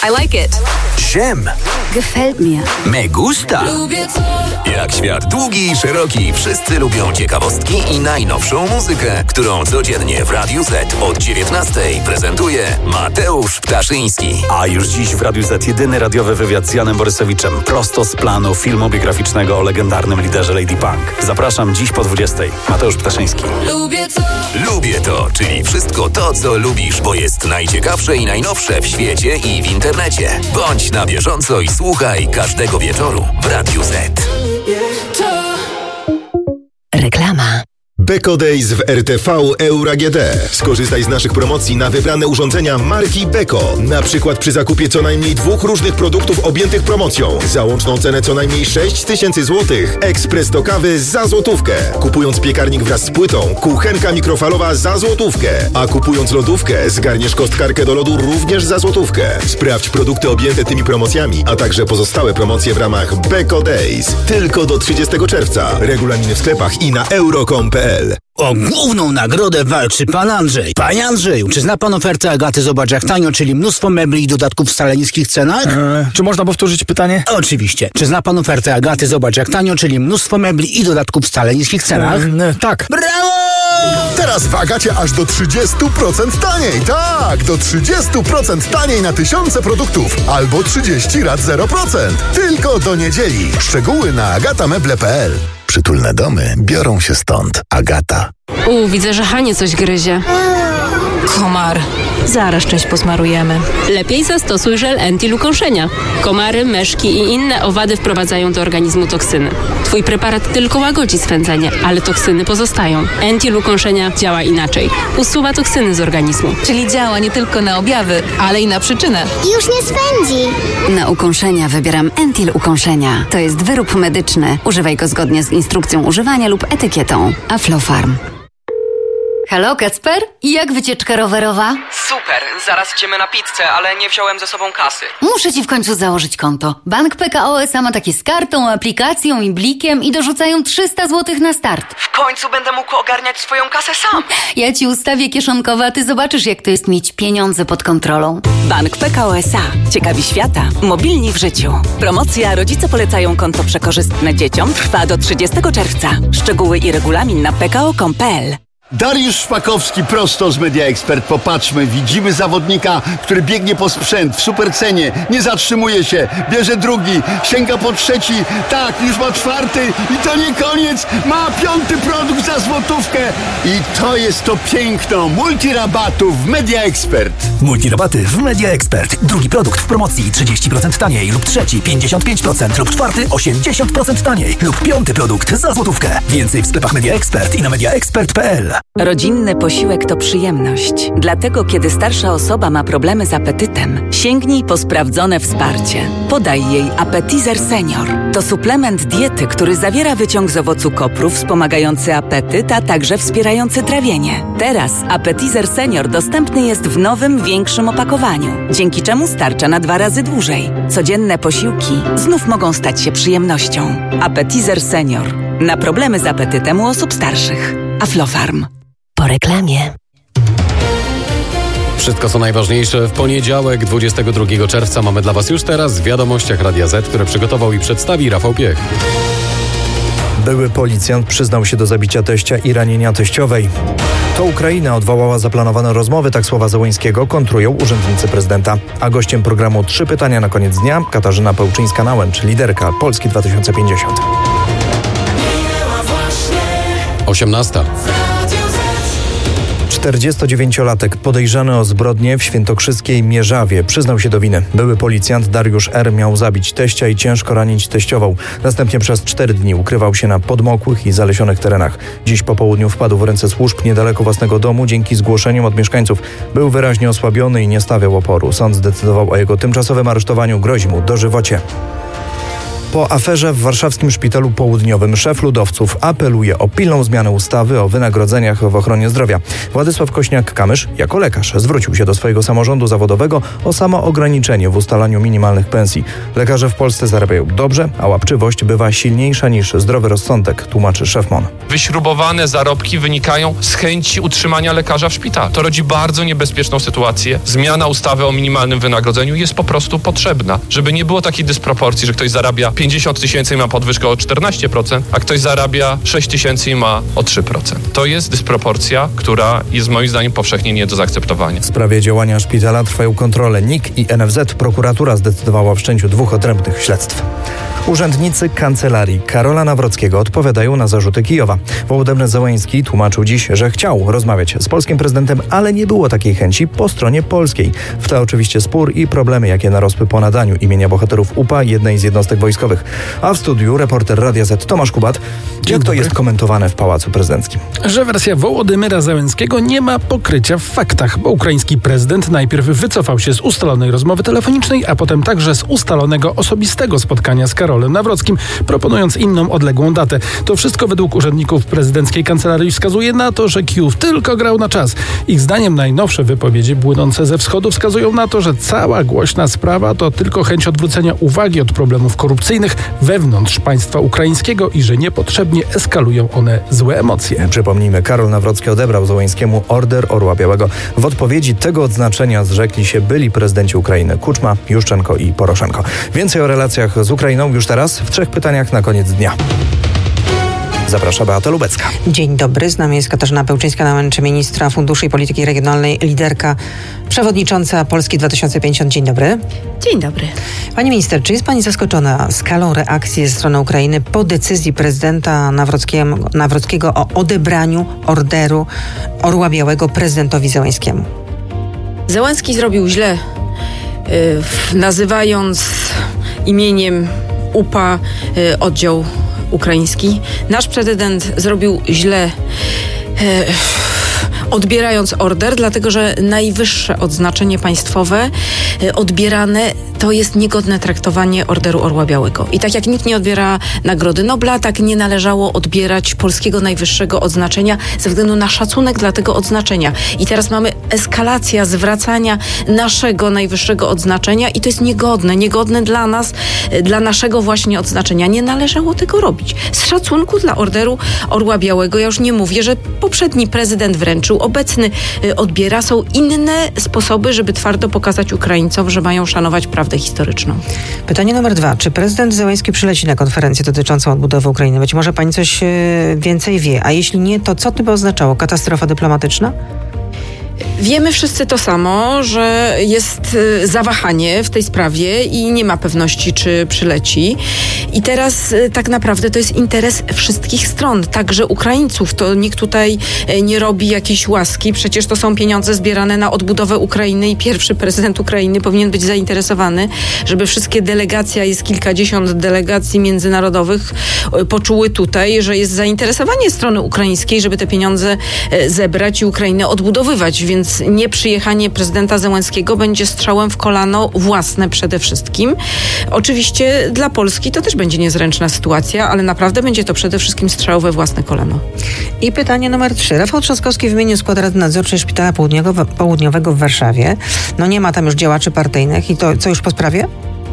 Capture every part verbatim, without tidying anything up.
I like it. Ziem. Gefällt mir. Me gusta. Lubię to. Jak świat długi i szeroki, wszyscy lubią ciekawostki i najnowszą muzykę, którą codziennie w Radiu Z od dziewiętnastej prezentuje Mateusz Ptaszyński. A już dziś w Radiu Z jedyny radiowy wywiad z Janem Borysowiczem, prosto z planu filmu biograficznego o legendarnym liderze Lady Punk. Zapraszam dziś po dwudziestej. Mateusz Ptaszyński. Lubię to. Lubię to, czyli wszystko to, co lubisz, bo jest najciekawsze i najnowsze w świecie i w internecie. Bądź na bieżąco i słuchaj każdego wieczoru w Radiu Z. Reklama. Beko Days w R T V Euro A G D. Skorzystaj z naszych promocji na wybrane urządzenia marki Beko. Na przykład przy zakupie co najmniej dwóch różnych produktów objętych promocją. Za łączną cenę co najmniej sześć tysięcy złotych. Ekspres do kawy za złotówkę. Kupując piekarnik wraz z płytą, kuchenka mikrofalowa za złotówkę. A kupując lodówkę, zgarniesz kostkarkę do lodu również za złotówkę. Sprawdź produkty objęte tymi promocjami, a także pozostałe promocje w ramach Beko Days. Tylko do trzydziestego czerwca. Regulaminy w sklepach i na euro kropka com kropka p l. O główną nagrodę walczy pan Andrzej. Panie Andrzeju, czy zna pan ofertę Agaty Zobacz Jak Tanio, czyli mnóstwo mebli i dodatków w wcale niskich cenach? Eee, czy można powtórzyć pytanie? Oczywiście. Czy zna pan ofertę Agaty Zobacz Jak Tanio, czyli mnóstwo mebli i dodatków w wcale niskich cenach? Eee, tak. Brawo! Teraz w Agacie aż do trzydzieści procent taniej. Tak, do trzydzieści procent taniej na tysiące produktów. Albo trzydzieści rat zero procent. Tylko do niedzieli. Szczegóły na agatameble kropka p l. Przytulne domy biorą się stąd. Agata. U, widzę, że Hanie coś gryzie. Komar. Zaraz część posmarujemy. Lepiej zastosuj żel Entil ukąszenia. Komary, meszki i inne owady wprowadzają do organizmu toksyny. Twój preparat tylko łagodzi swędzenie, ale toksyny pozostają. Entil ukąszenia działa inaczej. Usuwa toksyny z organizmu. Czyli działa nie tylko na objawy, ale i na przyczynę. Już nie swędzi. Na ukąszenia wybieram Entil ukąszenia. To jest wyrób medyczny. Używaj go zgodnie z instrukcją używania lub etykietą. Aflofarm. Halo, Kacper? I jak wycieczka rowerowa? Super, zaraz idziemy na pizzę, ale nie wziąłem ze sobą kasy. Muszę ci w końcu założyć konto. Bank P K O S A ma takie z kartą, aplikacją i blikiem i dorzucają trzysta złotych na start. W końcu będę mógł ogarniać swoją kasę sam. Ja ci ustawię kieszonkowe, a ty zobaczysz, jak to jest mieć pieniądze pod kontrolą. Bank P K O S A. Ciekawi świata. Mobilni w życiu. Promocja Rodzice polecają konto przekorzystne dzieciom trwa do trzydziestego czerwca. Szczegóły i regulamin na p k o kropka com kropka p l. Dariusz Szpakowski prosto z Media Expert. Popatrzmy, widzimy zawodnika, który biegnie po sprzęt w supercenie, nie zatrzymuje się, bierze drugi, sięga po trzeci, tak, już ma czwarty i to nie koniec, ma piąty produkt za złotówkę i to jest to piękno multirabatów w Media Expert. Multirabaty w Media Expert. Drugi produkt w promocji trzydzieści procent taniej lub trzeci pięćdziesiąt pięć procent lub czwarty osiemdziesiąt procent taniej lub piąty produkt za złotówkę. Więcej w sklepach Media Expert i na media expert kropka p l. Rodzinny posiłek to przyjemność. Dlatego, kiedy starsza osoba ma problemy z apetytem, sięgnij po sprawdzone wsparcie. Podaj jej Appetizer Senior. To suplement diety, który zawiera wyciąg z owocu kopru wspomagający apetyt, a także wspierający trawienie. Teraz Appetizer Senior dostępny jest w nowym, większym opakowaniu, dzięki czemu starcza na dwa razy dłużej. Codzienne posiłki znów mogą stać się przyjemnością. Appetizer Senior. Na problemy z apetytem u osób starszych. Aflofarm. Po reklamie. Wszystko co najważniejsze w poniedziałek, dwudziestego drugiego czerwca mamy dla Was już teraz w wiadomościach Radia Z, które przygotował i przedstawi Rafał Piech. Były policjant przyznał się do zabicia teścia i ranienia teściowej. To Ukraina odwołała zaplanowane rozmowy, tak słowa Zełenskiego kontrują urzędnicy prezydenta. A gościem programu Trzy pytania na koniec dnia Katarzyna Pełczyńska-Nałęcz, liderka Polski dwa tysiące pięćdziesiąt. osiemnasta. czterdziestodziewięciolatek podejrzany o zbrodnię w świętokrzyskiej Mierzawie przyznał się do winy. Były policjant Dariusz R. miał zabić teścia i ciężko ranić teściową. Następnie przez cztery dni ukrywał się na podmokłych i zalesionych terenach. Dziś po południu wpadł w ręce służb niedaleko własnego domu dzięki zgłoszeniom od mieszkańców. Był wyraźnie osłabiony i nie stawiał oporu. Sąd zdecydował o jego tymczasowym aresztowaniu, grozi mu dożywocie. Po aferze w warszawskim szpitalu południowym szef ludowców apeluje o pilną zmianę ustawy o wynagrodzeniach w ochronie zdrowia. Władysław Kośniak-Kamysz jako lekarz zwrócił się do swojego samorządu zawodowego o samo ograniczenie w ustalaniu minimalnych pensji. Lekarze w Polsce zarabiają dobrze, a łapczywość bywa silniejsza niż zdrowy rozsądek, tłumaczy szef M O N. Wyśrubowane zarobki wynikają z chęci utrzymania lekarza w szpitalu. To rodzi bardzo niebezpieczną sytuację. Zmiana ustawy o minimalnym wynagrodzeniu jest po prostu potrzebna, żeby nie było takiej dysproporcji, że ktoś zarabia pięćdziesiąt tysięcy i ma podwyżkę o czternaście procent, a ktoś zarabia sześć tysięcy i ma o trzy procent. To jest dysproporcja, która jest moim zdaniem powszechnie nie do zaakceptowania. W sprawie działania szpitala trwają kontrole. N I K i N F Z. Prokuratura zdecydowała o wszczęciu dwóch odrębnych śledztw. Urzędnicy kancelarii Karola Nawrockiego odpowiadają na zarzuty Kijowa. Wołodymyr Zełenski tłumaczył dziś, że chciał rozmawiać z polskim prezydentem, ale nie było takiej chęci po stronie polskiej. W tle oczywiście spór i problemy, jakie narosły po nadaniu imienia bohaterów U P A jednej z jednostek wojskowych. A w studiu reporter Radia Z Tomasz Kubat. Dzień Jak to dobry. jest komentowane w Pałacu Prezydenckim? Że wersja Wołodymyra Zełenskiego nie ma pokrycia w faktach, bo ukraiński prezydent najpierw wycofał się z ustalonej rozmowy telefonicznej, a potem także z ustalonego osobistego spotkania z Karolem Nawrockim, proponując inną, odległą datę. To wszystko według urzędników prezydenckiej kancelarii wskazuje na to, że Kijów tylko grał na czas. Ich zdaniem najnowsze wypowiedzi płynące ze wschodu wskazują na to, że cała głośna sprawa to tylko chęć odwrócenia uwagi od problemów korupcyjnych wewnątrz państwa ukraińskiego i że niepotrzebnie eskalują one złe emocje. Przypomnijmy, Karol Nawrocki odebrał Zełenskiemu Order Orła Białego. W odpowiedzi tego odznaczenia zrzekli się byli prezydenci Ukrainy Kuczma, Juszczenko i Poroszenko. Więcej o relacjach z Ukrainą już teraz w trzech pytaniach na koniec dnia. Zaprasza Beata Lubecka. Dzień dobry, z nami jest Katarzyna Pełczyńska-Nałęcz, ministra Funduszy i Polityki Regionalnej, liderka, przewodnicząca Polski dwa tysiące pięćdziesiąt. Dzień dobry. Dzień dobry. Pani minister, czy jest pani zaskoczona skalą reakcji ze strony Ukrainy po decyzji prezydenta Nawrockiego, Nawrockiego o odebraniu Orderu Orła Białego prezydentowi Zełenskiemu? Zełenski zrobił źle, yy, nazywając imieniem U P A yy, oddział ukraiński. Nasz prezydent zrobił źle, e, odbierając order, dlatego że najwyższe odznaczenie państwowe e, odbierane to jest niegodne traktowanie Orderu Orła Białego. I tak jak nikt nie odbiera Nagrody Nobla, tak nie należało odbierać polskiego najwyższego odznaczenia ze względu na szacunek dla tego odznaczenia. I teraz mamy eskalację zwracania naszego najwyższego odznaczenia i to jest niegodne, niegodne dla nas, dla naszego właśnie odznaczenia. Nie należało tego robić. Z szacunku dla Orderu Orła Białego, ja już nie mówię, że poprzedni prezydent wręczył, obecny odbiera. Są inne sposoby, żeby twardo pokazać Ukraińcom, że mają szanować prawdę historyczną. Pytanie numer dwa. Czy prezydent Zełenski przyleci na konferencję dotyczącą odbudowy Ukrainy? Być może pani coś więcej wie, a jeśli nie, to co to by oznaczało? Katastrofa dyplomatyczna? Wiemy wszyscy to samo, że jest zawahanie w tej sprawie i nie ma pewności, czy przyleci. I teraz tak naprawdę to jest interes wszystkich stron, także Ukraińców. To nikt tutaj nie robi jakiejś łaski. Przecież to są pieniądze zbierane na odbudowę Ukrainy i pierwszy prezydent Ukrainy powinien być zainteresowany, żeby wszystkie delegacje, jest kilkadziesiąt delegacji międzynarodowych, poczuły tutaj, że jest zainteresowanie strony ukraińskiej, żeby te pieniądze zebrać i Ukrainę odbudowywać. Więc nieprzyjechanie prezydenta Zełenskiego będzie strzałem w kolano własne przede wszystkim. Oczywiście dla Polski to też będzie niezręczna sytuacja, ale naprawdę będzie to przede wszystkim strzał we własne kolano. I pytanie numer trzy. Rafał Trzaskowski wymienił skład Rady Nadzorczej Szpitala Południowego, Południowego w Warszawie. No nie ma tam już działaczy partyjnych i to co już po sprawie?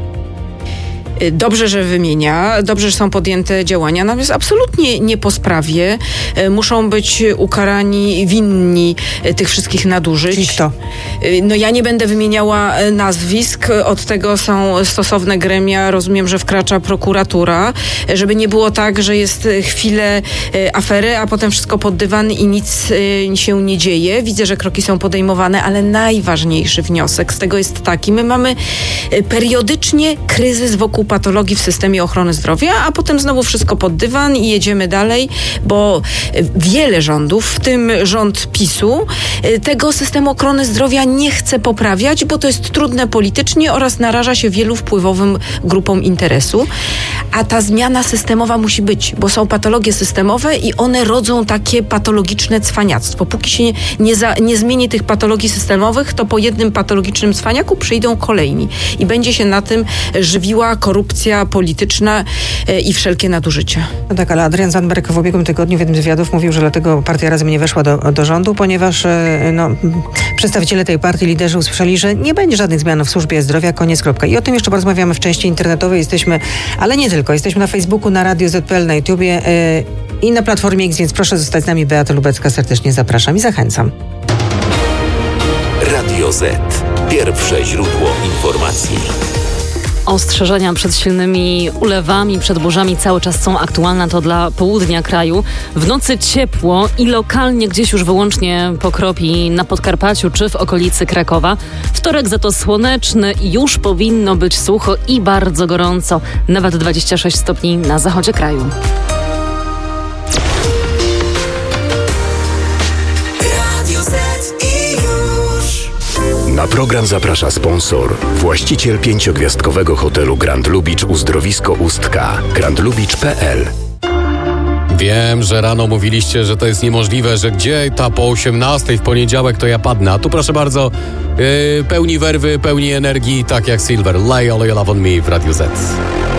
Dobrze, że wymienia, dobrze, że są podjęte działania, natomiast absolutnie nie po sprawie. Muszą być ukarani winni tych wszystkich nadużyć. Czyli kto? No ja nie będę wymieniała nazwisk, od tego są stosowne gremia, rozumiem, że wkracza prokuratura, żeby nie było tak, że jest chwilę afery, a potem wszystko pod dywan i nic się nie dzieje. Widzę, że kroki są podejmowane, ale najważniejszy wniosek z tego jest taki, my mamy periodycznie kryzys wokół patologii w systemie ochrony zdrowia, a potem znowu wszystko pod dywan i jedziemy dalej, bo wiele rządów, w tym rząd PiSu, tego systemu ochrony zdrowia nie chce poprawiać, bo to jest trudne politycznie oraz naraża się wielu wpływowym grupom interesu. A ta zmiana systemowa musi być, bo są patologie systemowe i one rodzą takie patologiczne cwaniactwo. Póki się nie, nie, za, nie zmieni tych patologii systemowych, to po jednym patologicznym cwaniaku przyjdą kolejni i będzie się na tym żywiła korupcja korupcja polityczna i wszelkie nadużycia. No tak, ale Adrian Zandberg w ubiegłym tygodniu w jednym z wywiadów mówił, że dlatego partia Razem nie weszła do, do rządu, ponieważ no, przedstawiciele tej partii, liderzy usłyszeli, że nie będzie żadnych zmian w służbie zdrowia, koniec, kropka. I o tym jeszcze porozmawiamy w części internetowej. Jesteśmy, ale nie tylko, jesteśmy na Facebooku, na Radio Z kropka pe el, na YouTubie yy, i na Platformie X, więc proszę zostać z nami. Beata Lubecka, serdecznie zapraszam i zachęcam. Radio Z. Pierwsze źródło informacji. Ostrzeżenia przed silnymi ulewami, przed burzami cały czas są aktualne. To dla południa kraju. W nocy ciepło i lokalnie gdzieś już wyłącznie pokropi na Podkarpaciu czy w okolicy Krakowa. Wtorek za to słoneczny i już powinno być sucho i bardzo gorąco. Nawet dwadzieścia sześć stopni na zachodzie kraju. Na program zaprasza sponsor, właściciel pięciogwiazdkowego hotelu Grand Lubicz Uzdrowisko Ustka, grand lubicz kropka pe el. Wiem, że rano mówiliście, że to jest niemożliwe, że gdzie ta po osiemnastej w poniedziałek to ja padnę. A tu proszę bardzo, yy, pełni werwy, pełni energii, tak jak Silver. Lay all your love on me w Radiu Z.